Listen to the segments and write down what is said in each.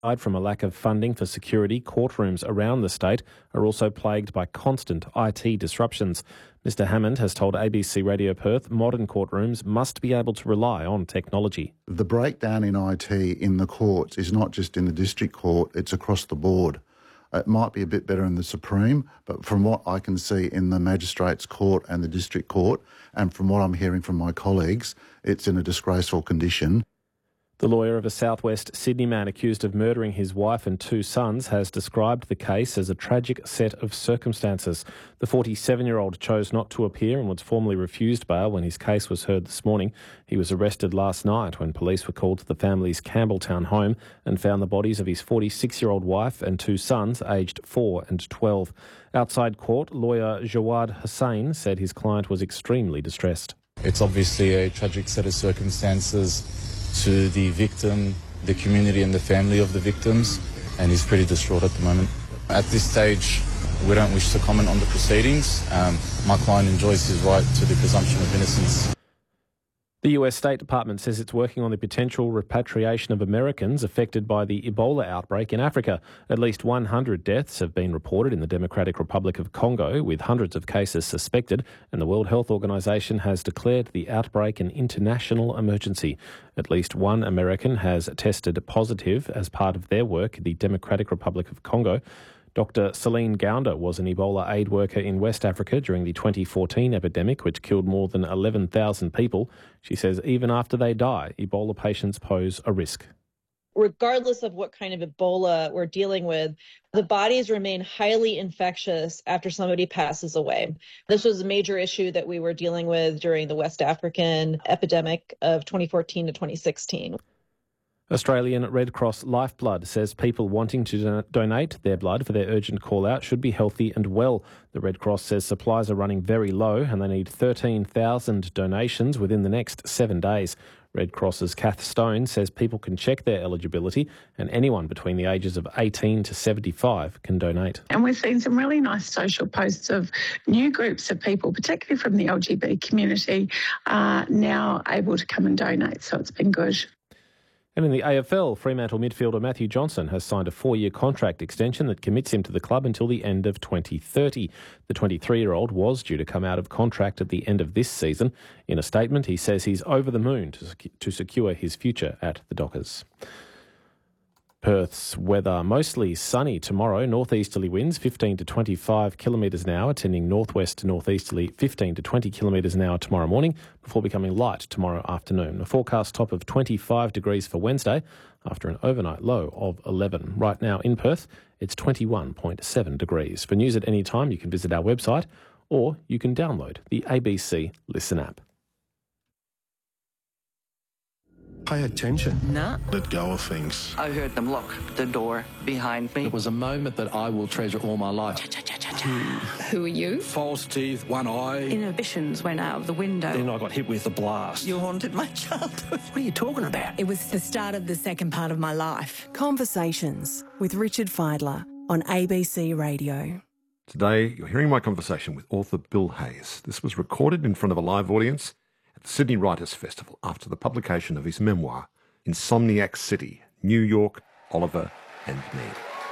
Aside from a lack of funding for security, courtrooms around the state are also plagued by constant IT disruptions. Mr Hammond has told ABC Radio Perth modern courtrooms must be able to rely on technology. The breakdown in IT in the courts is not just in the district court, it's across the board. It might be a bit better in the Supreme, but from what I can see in the Magistrates Court and the District Court, and from what I'm hearing from my colleagues, it's in a disgraceful condition. The lawyer of a southwest Sydney man accused of murdering his wife and 2 sons has described the case as a tragic set of circumstances. The 47-year-old chose not to appear and was formally refused bail when his case was heard this morning. He was arrested last night when police were called to the family's Campbelltown home and found the bodies of his 46-year-old wife and 2 sons, aged 4 and 12. Outside court, lawyer Jawad Hussain said his client was extremely distressed. It's obviously a tragic set of circumstances to the victim, the community and the family of the victims, and he's pretty distraught at the moment. At this stage, we don't wish to comment on the proceedings. My client enjoys his right to the presumption of innocence. The US State Department says it's working on the potential repatriation of Americans affected by the Ebola outbreak in Africa. At least 100 deaths have been reported in the Democratic Republic of Congo, with hundreds of cases suspected, and the World Health Organization has declared the outbreak an international emergency. At least 1 American has tested positive as part of their work in the Democratic Republic of Congo. Dr. Celine Gounder was an Ebola aid worker in West Africa during the 2014 epidemic, which killed more than 11,000 people. She says even after they die, Ebola patients pose a risk. Regardless of what kind of Ebola we're dealing with, the bodies remain highly infectious after somebody passes away. This was a major issue that we were dealing with during the West African epidemic of 2014 to 2016. Australian Red Cross Lifeblood says people wanting to donate their blood for their urgent call-out should be healthy and well. The Red Cross says supplies are running very low and they need 13,000 donations within the next 7 days. Red Cross's Kath Stone says people can check their eligibility and anyone between the ages of 18 to 75 can donate. And we've seen some really nice social posts of new groups of people, particularly from the LGBT community, now able to come and donate, so it's been good. And in the AFL, Fremantle midfielder Matthew Johnson has signed a 4-year contract extension that commits him to the club until the end of 2030. The 23-year-old was due to come out of contract at the end of this season. In a statement, he says he's over the moon to secure his future at the Dockers. Perth's weather mostly sunny tomorrow. Northeasterly winds 15 to 25 kilometres an hour, tending northwest to northeasterly 15 to 20 kilometres an hour tomorrow morning, before becoming light tomorrow afternoon. A forecast top of 25 degrees for Wednesday after an overnight low of 11. Right now in Perth, it's 21.7 degrees. For news at any time, you can visit our website or you can download the ABC Listen app. Pay attention. Nah. Let go of things. I heard them lock the door behind me. It was a moment that I will treasure all my life. Who are you? False teeth, one eye. Inhibitions went out of the window. Then I got hit with a blast. You haunted my childhood. What are you talking about? It was the start of the second part of my life. Conversations with Richard Fidler on ABC Radio. Today, you're hearing my conversation with author Bill Hayes. This was recorded in front of a live audience at the Sydney Writers' Festival after the publication of his memoir, Insomniac City, New York, Oliver and Me.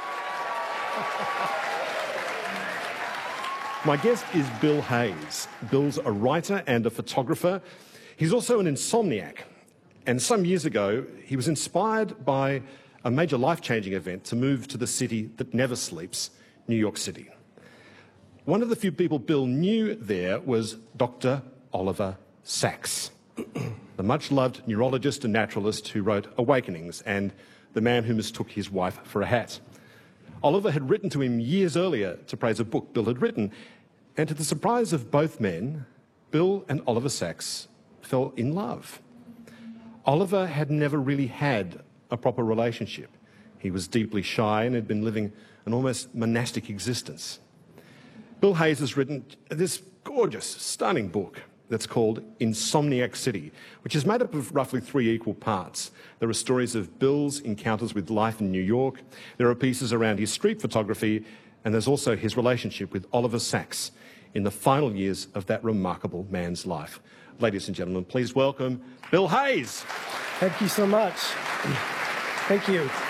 My guest is Bill Hayes. Bill's a writer and a photographer. He's also an insomniac. And some years ago, he was inspired by a major life-changing event to move to the city that never sleeps, New York City. One of the few people Bill knew there was Dr. Oliver Sacks, the much-loved neurologist and naturalist who wrote Awakenings and The Man Who Mistook His Wife for a Hat. Oliver had written to him years earlier to praise a book Bill had written, and to the surprise of both men, Bill and Oliver Sacks fell in love. Oliver had never really had a proper relationship. He was deeply shy and had been living an almost monastic existence. Bill Hayes has written this gorgeous, stunning book that's called Insomniac City, which is made up of roughly 3 equal parts. There are stories of Bill's encounters with life in New York, there are pieces around his street photography, and there's also his relationship with Oliver Sacks in the final years of that remarkable man's life. Ladies and gentlemen, please welcome Bill Hayes. Thank you so much. Thank you.